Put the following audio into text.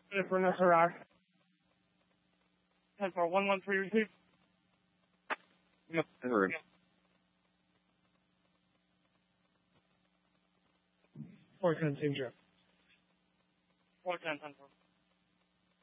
For Nassarak. 10-4-113 receive. Yep, heard. 410, same trip. 410, 10-4.